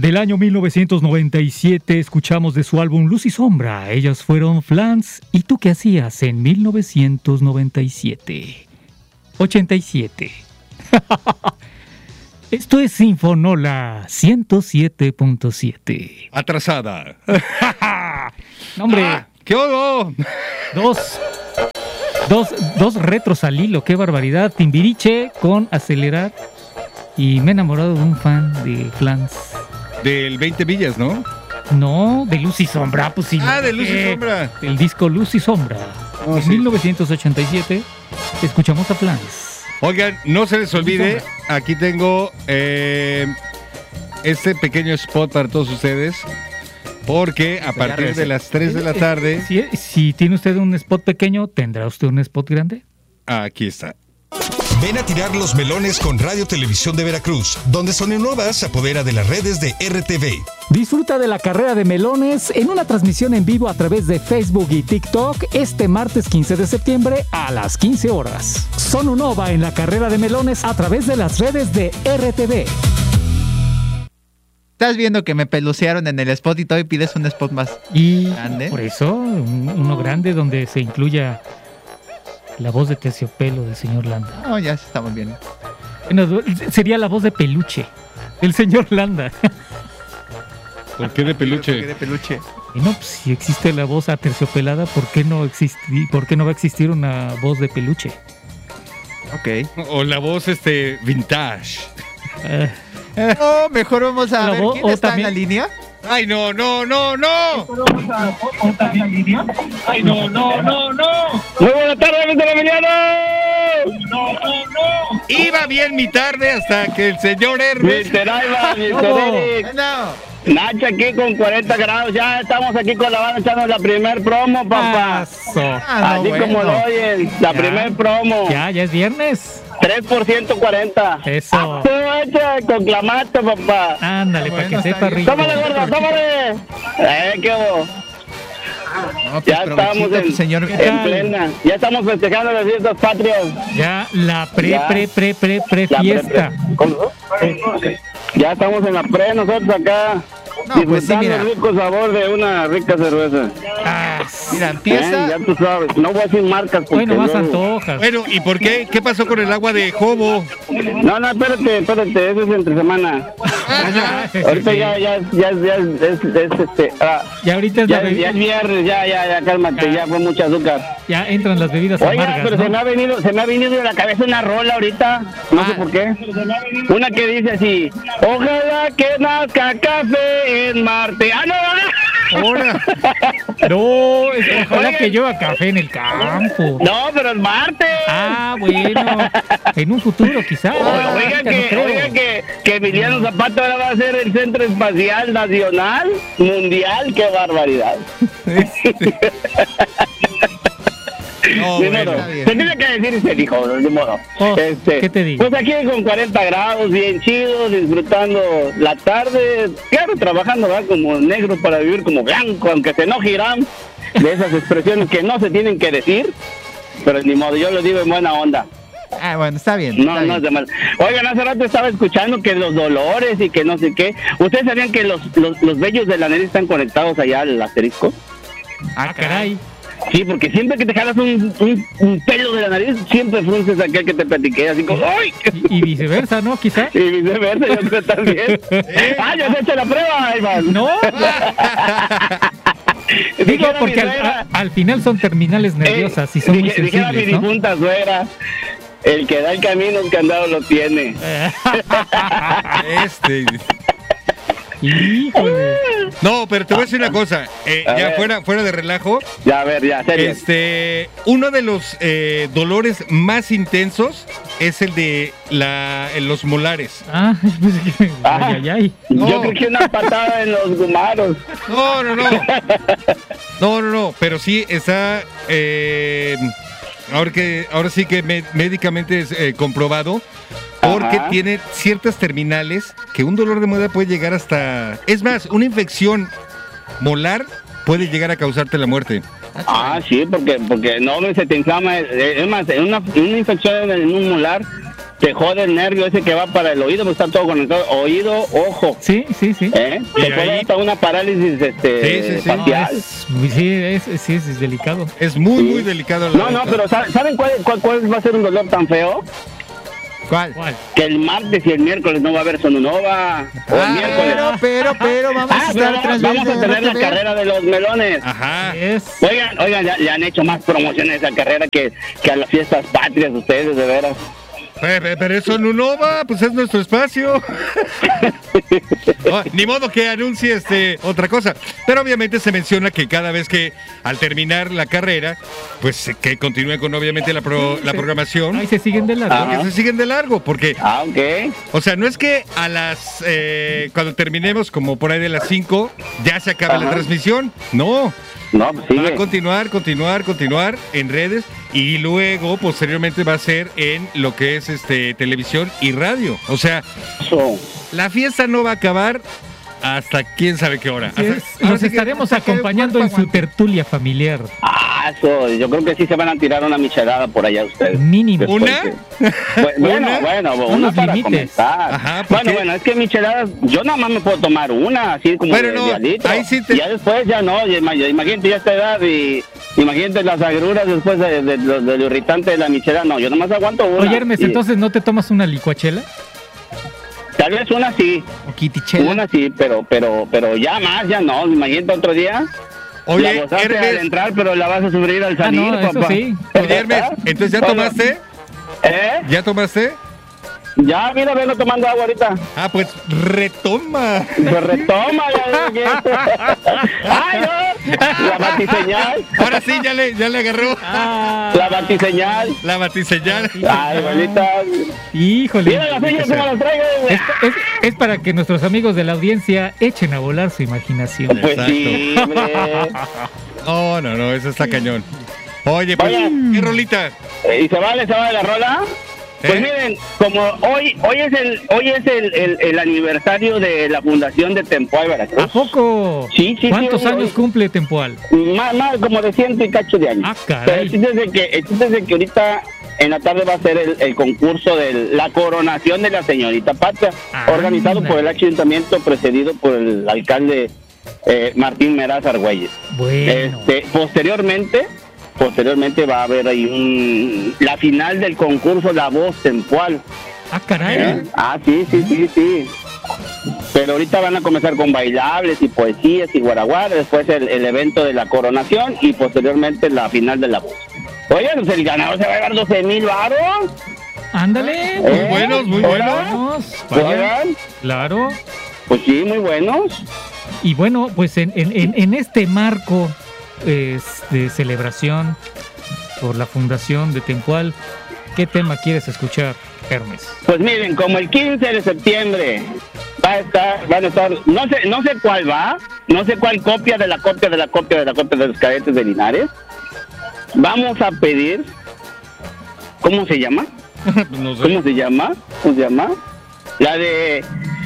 Del año 1997 escuchamos de su álbum Luz y Sombra. Ellas fueron Flans. ¿Y tú qué hacías en 1997? 87. Esto es Sinfonola 107.7. Atrasada. Hombre, ¡qué odo! Dos retros al hilo, qué barbaridad. Timbiriche con Acelerar. Y me he enamorado de un fan de Flans. Del 20 millas, ¿no? No, de Luz y Sombra, pues sí. De Luz y Sombra. El disco Luz y Sombra. En 1987 escuchamos a Flans. Oigan, no se les olvide, aquí tengo este pequeño spot para todos ustedes. Porque a partir de las 3 de la tarde... Si tiene usted un spot pequeño, ¿tendrá usted un spot grande? Aquí está. Ven a tirar los melones con Radio Televisión de Veracruz, donde Sonenova se apodera de las redes de RTV. Disfruta de la carrera de melones en una transmisión en vivo a través de Facebook y TikTok este martes 15 de septiembre a las 15 horas. Sonenova en la carrera de melones a través de las redes de RTV. Estás viendo que me pelucearon en el spot y todavía pides un spot más grande. Por eso, uno grande donde se incluya la voz de terciopelo del señor Landa. No, ya estamos bien. Bueno, sería la voz de peluche del señor Landa. ¿Por qué de peluche? ¿Por qué de peluche? No, pues, si existe la voz aterciopelada, ¿por qué no va a existir una voz de peluche? Ok. O la voz vintage. No, mejor vamos a ver quién está en la línea. ¡Ay, no! ¡Ay, no! ¡Muy buena tarde, Mr. Emiliano! ¡No! Iba bien mi tarde hasta que el señor Hermes... Mr. Ivan, Mr. Eric. Nacha aquí con 40 grados. Ya estamos aquí con la banda echando la primer promo, papá. Así como lo oyes, la primer promo. Ya es viernes. 3 por 140. Eso. Con clamato, papá. Ándale, para que sepa rico. ¡Tómale, gordo, tómale! ¿Qué hubo? No, pues ya estamos en plena. Ya estamos festejando las fiestas patrias. Ya la pre-fiesta. Ya estamos en la pre nosotros acá. No, pues sí, mira. El rico sabor de una rica cerveza. Mira, empieza. Ya tú sabes, no voy a decir marcas. Bueno, más antojas. Bueno, ¿y por qué? ¿Qué pasó con el agua de Jobo? No, espérate, eso es entre semana. Ahorita ya es ya ahorita es ya es viernes, ya cálmate, ya fue mucho azúcar. Ya entran las bebidas amargas. Pero ¿no? se me ha venido de la cabeza una rola ahorita, no sé por qué. Una que dice así: ojalá que nazca café en Marte. ¡Ah, no! Ahora. No, ojalá que llueva café en el campo. No, pero en Marte. Ah, bueno. En un futuro, quizás. Oigan que Emiliano Zapata ahora va a ser el Centro Espacial Nacional Mundial. ¡Qué barbaridad! No, bueno. Se tiene que decir ese hijo, de modo. ¿Qué te digo? Pues aquí con 40 grados, bien chido, disfrutando la tarde. Claro, trabajando, ¿verdad? Como negro para vivir como blanco, aunque se enojarán de esas expresiones que no se tienen que decir. Pero ni modo, yo lo digo en buena onda. Bueno, está bien. No es de mal. Oigan, hace rato estaba escuchando que los dolores y que no sé qué. ¿Ustedes sabían que los vellos de la nariz están conectados allá al asterisco? Ah, caray. Sí, porque siempre que te jalas un pelo de la nariz, siempre frunces aquel que te platiqué, así como ¡ay! Y viceversa, ¿no? Quizá. Y viceversa, yo creo también. ¿Ya se ha hecho la prueba, Iván? No. Digo, porque al final son terminales nerviosas y son muy sensibles, dijera mi difunta suegra, el que da el camino, el que andado lo tiene. Híjole. No, pero te voy a decir una cosa. Ya fuera de relajo. Ya, a ver, ya, serio. Uno de los dolores más intensos es el de los molares. Ay. Yo creo que una patada en los gumaros. No, pero sí está... ahora sí que médicamente es comprobado. Porque tiene ciertas terminales que un dolor de muela puede llegar hasta... Es más, una infección molar puede llegar a causarte la muerte. Sí, porque no se te inflama. Es más, una infección en un molar te jode el nervio ese que va para el oído, está todo conectado, oído, ojo. Sí. Te puede hasta una parálisis facial. Sí, es delicado. Es muy delicado. No, pero ¿saben cuál va a ser un dolor tan feo? ¿Cuál? Que el martes y el miércoles no va a haber Sonunova. O el miércoles. Pero vamos a estar vamos a tener la carrera de los melones. Ajá. Oigan, ya le han hecho más promociones a esa carrera que a las fiestas patrias ustedes, de veras. Pero eso no va, pues es nuestro espacio. Ni modo que anuncie otra cosa. Pero obviamente se menciona que cada vez que al terminar la carrera, pues que continúe con obviamente la programación. Ahí se siguen de largo. Que se siguen de largo, porque... ok. O sea, no es que a las... cuando terminemos, como por ahí de las 5, ya se acabe la transmisión. No. No, pues sigue. Va a continuar en redes y luego posteriormente va a ser en lo que es televisión y radio. O sea, la fiesta no va a acabar hasta quién sabe qué hora. Nos estaremos acompañando en su tertulia familiar. Eso, yo creo que sí se van a tirar una michelada por allá ustedes. Mínimo. ¿Una? Una para límites. comenzar. Ajá, bueno, es que micheladas, yo nada más me puedo tomar una, así como de litro. Ahí sí Y ya después ya no, imagínate ya esta edad y imagínate las agruras después de lo irritante de la michelada. No, yo nada más aguanto una. Oye, Hermes, entonces ¿no te tomas una licuachela? Tal vez una sí. O Kitichela. Una sí, pero ya más, ya no. Imagínate otro día. Oye, la gozaste Hermes, al entrar, pero la vas a sufrir al salir, no, eso papá. sí. Oye, Hermes, entonces ¿ya tomaste? ¿Ya tomaste? Ya, mira, vengo tomando agua ahorita. Pues retoma. Pues retoma. ¡Ay, no! La batiseñal. Ahora sí, ya le agarró. La batiseñal. La batiseñal. Ay, bonita. Híjole. Mira las señas como las traigo. Es para que nuestros amigos de la audiencia echen a volar su imaginación. Pues sí, hombre. No, eso está cañón. Oye, pues, ¿qué rolita? ¿Y se vale la rola? Pues miren, como hoy es el aniversario de la fundación de Tempoal Veracruz. ¿A poco? Sí. ¿Cuántos años cumple Tempoal? Más como de 100 y cacho de años. Caray. Pero el chiste es de que ahorita en la tarde va a ser el concurso de la coronación de la señorita Patria, organizado por el ayuntamiento, precedido por el alcalde Martín Meraz Argüelles. Bueno. Posteriormente va a haber ahí la final del concurso La Voz Tempoal. Caray. Sí. Pero ahorita van a comenzar con bailables y poesías y guaraguara, después el evento de la coronación y posteriormente la final de La Voz. Oye, pues el ganador se va a llevar 12,000 varos. Ándale. Muy buenos. ¿Oigan? Claro. Pues sí, muy buenos. Y bueno, pues en este marco de celebración por la fundación de Tempoal, ¿qué tema quieres escuchar, Hermes? Pues miren, como el 15 de septiembre van a estar, no sé cuál va, no sé cuál copia de los cadetes de Linares. Vamos a pedir, ¿cómo se llama? No sé. ¿Cómo se llama? La de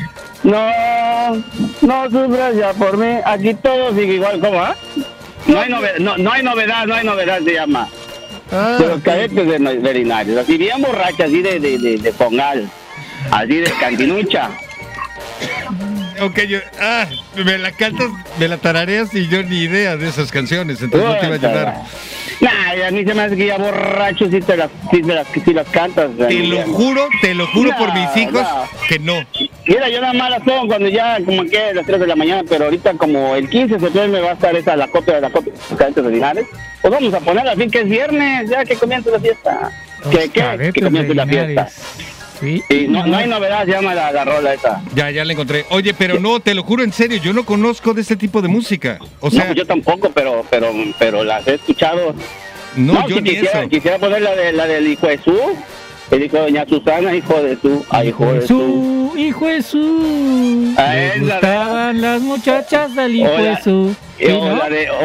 no sufras ya por mí, aquí todo sigue igual, ¿cómo va? No hay novedad se llama. De los cadetes de Linares, así bien borracha, así de pongal, así de cantinucha. Ok, me la cantas, me la tarareas y yo ni idea de esas canciones, entonces no te iba a ayudar. A mí se me hace que ya borracho si las cantas. Te lo juro por mis hijos que no. Mira, yo nada más las pongo cuando ya como que a las 3 de la mañana, pero ahorita como el 15 de septiembre va a estar la copia de los cadetes de Linares. Pues vamos a ponerla así que es viernes, ya que comience la fiesta. Que comience la fiesta. Sí. Y no hay novedad, se llama la rola esa. Ya la encontré. Oye, pero no, te lo juro en serio, yo no conozco de este tipo de música. O sea, no, pues yo tampoco, pero las he escuchado. No, yo ni eso. Quisiera poner la del hijo de su, el hijo de doña Susana, hijo de su, hijo de su. Hijo de su. Le gustaban las muchachas del hijo de su. O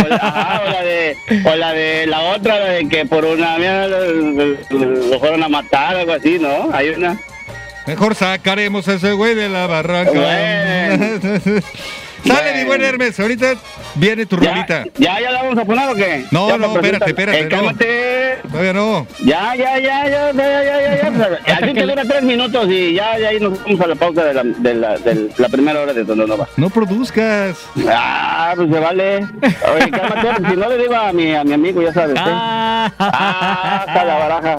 la de la otra, la de que por una mía lo fueron a matar, algo así, ¿no? Hay una. Mejor sacaremos a ese güey de la barranca. Bueno. Sale, mi buen Hermes, ahorita viene tu rolita. ¿Ya la vamos a poner o qué? No, Ya no, lo presentan. espérate, no. Cálmate. Todavía no. Ya. Así te dura 3 minutos y ya ahí nos vamos a la pausa de la primera hora de Don Nova. No produzcas. Pues se vale. Oye, cálmate, si no le digo a mi amigo, ya sabes. Está la baraja.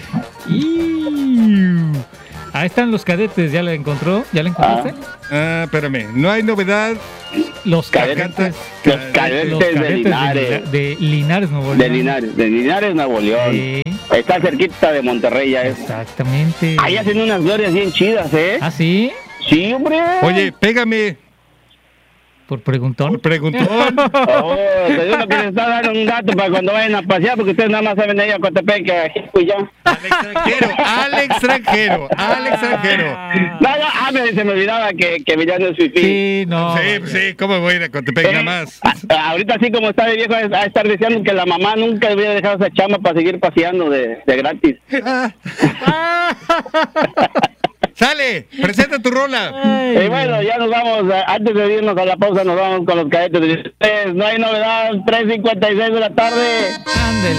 Ahí están los cadetes, ¿ya la encontró? ¿Ya la encontraste? Espérame, no hay novedad. Los cadetes. Los cadetes de Linares. De Linares, Nuevo León. De Linares, Nuevo León. Sí. Está cerquita de Monterrey ya es. Exactamente. Ahí hacen unas glorias bien chidas, ¿eh? ¿Ah, sí? Sí, hombre. Oye, pégame. ¿Por preguntón? Por preguntón. Te digo que les está dando un dato para cuando vayan a pasear, porque ustedes nada más saben de ir a Coatepec, a Jico y ya. Al extranjero. No, se me olvidaba que Villano es fifí. Sí, no. Sí, ¿cómo voy a ir a Coatepec nada más? Ahorita sí, como está de viejo, a estar diciendo que la mamá nunca hubiera dejado esa chamba para seguir paseando de gratis. Sale, presenta tu rola. Y bueno, ya nos vamos, antes de irnos a la pausa, nos vamos con los cadetes de ustedes. No hay novedad, 3:56 de la tarde. Ándele.